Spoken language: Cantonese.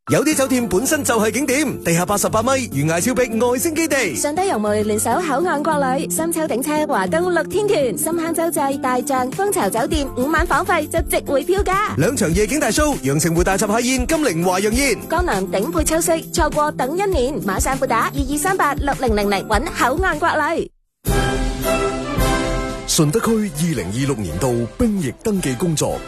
有啲酒店本身就係景點，地下88米懸崖峭壁外星基地。 上帝遊媒聯手口岸國旅，深秋頂車華東6天團，深坑洲際大象蜂巢酒店5晚房費就值回票價。 2場夜景大 show， 陽澄湖大閘蟹宴、金陵華陽宴， 江南頂配秋色，錯過等1年，馬上撥打22386000搵口岸國旅。 順德區2026年度兵役登記工作